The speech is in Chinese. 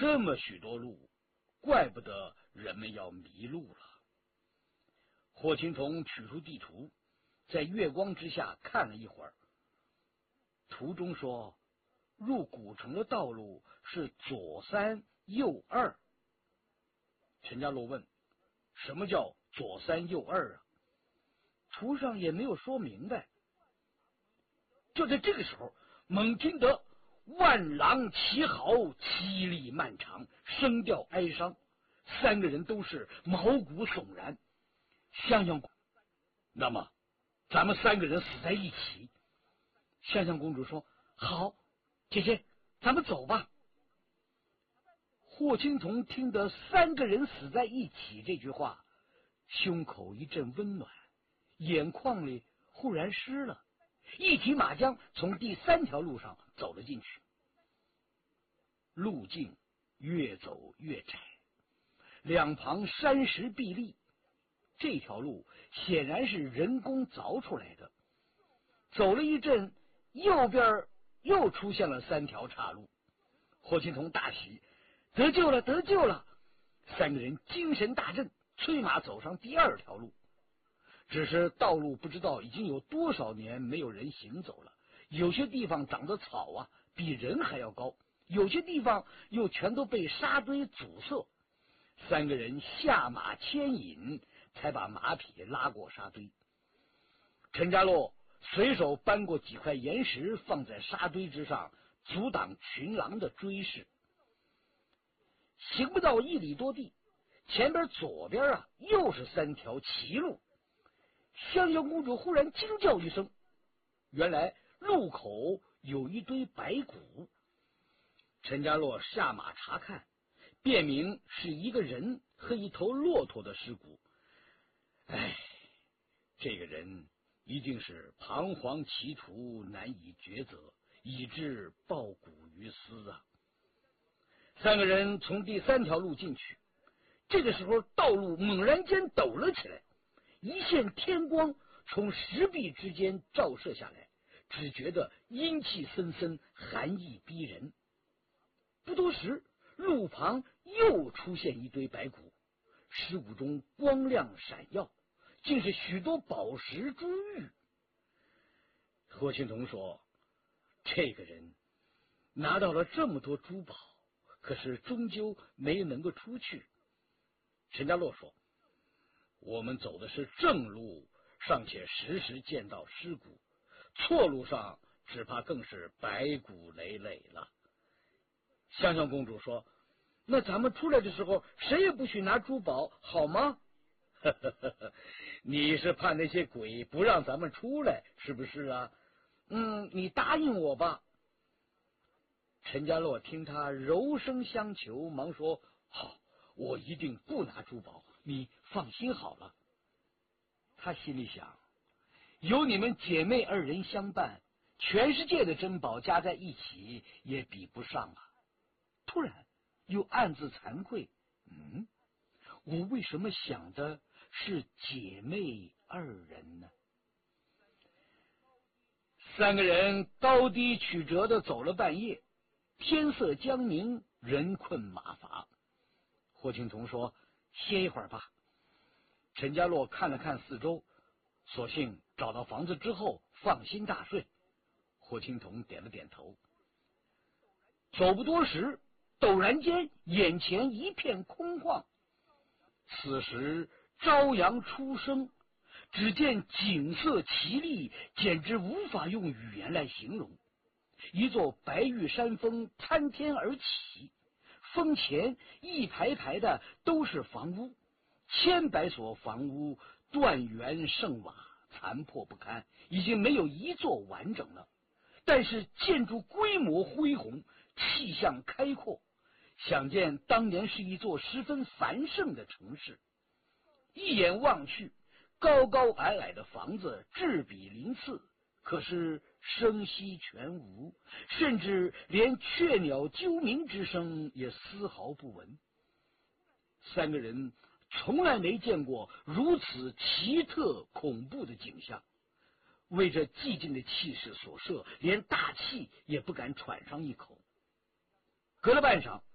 这么许多路，怪不得人们要迷路了。霍青桐取出地图，在月光之下看了一会儿，图中说入古城的道路是左3右2。陈家洛问：什么叫左3右2啊？图上也没有说明白。就在这个时候，猛听得万狼齐嚎，凄厉漫长，声调哀伤，三个人都是毛骨悚然。香香，那么咱们三个人死在一起。香香公主说：好，姐姐，咱们走吧。霍青桐听得三个人死在一起这句话，胸口一阵温暖，眼眶里忽然湿了，一骑马缰从第3条路上走了进去。路径越走越窄，两旁山石壁立，这条路显然是人工凿出来的。走了一阵，右边又出现了3条岔路。霍青桐大喜，得救了，得救了！三个人精神大振，催马走上第2条路。只是道路不知道已经有多少年没有人行走了，有些地方长的草啊比人还要高，有些地方又全都被沙堆阻塞。三个人下马牵引，才把马匹拉过沙堆。陈家洛随手搬过几块岩石放在沙堆之上，阻挡群狼的追视。行不到1里多地，前边左边又是3条奇路。香香公主忽然惊叫一声，原来路口有一堆白骨。陈家洛下马查看，辨明是一个人和一头骆驼的尸骨。哎，这个人一定是彷徨歧途，难以抉择，以致抱骨于斯啊！三个人从第3条路进去，这个时候道路猛然间抖了起来，一线天光从石壁之间照射下来，只觉得阴气森森，寒意逼人。不多时，路旁又出现一堆白骨，尸骨中光亮闪耀，竟是许多宝石珠玉。霍青桐说：这个人拿到了这么多珠宝，可是终究没能够出去。陈家洛说：我们走的是正路，尚且时时见到尸骨，错路上只怕更是白骨累累了。香香公主说：那咱们出来的时候谁也不许拿珠宝，好吗？你是怕那些鬼不让咱们出来，是不是啊？你答应我吧。陈家洛听他柔声相求，忙说：好，我一定不拿珠宝，你放心好了。他心里想，有你们姐妹2人相伴，全世界的珍宝加在一起也比不上啊。突然又暗自惭愧，我为什么想的是姐妹2人呢？三个人高低曲折的走了半夜，天色将明，人困马乏。霍青桐说：歇一会儿吧。陈家洛看了看四周，索性找到房子之后放心大睡。霍青桐点了点头。走不多时，陡然间眼前一片空旷。此时朝阳初升，只见景色奇丽，简直无法用语言来形容。一座白玉山峰参天而起，峰前一排排的都是房屋，千百所房屋断垣剩瓦，残破不堪，已经没有一座完整了。但是建筑规模恢宏，气象开阔，想见当年是一座十分繁盛的城市。一眼望去，高高矮矮的房子栉比鳞次，可是声息全无，甚至连雀鸟啾鸣之声也丝毫不闻。三个人从来没见过如此奇特恐怖的景象，为这寂静的气势所慑，连大气也不敢喘上一口。隔了半晌，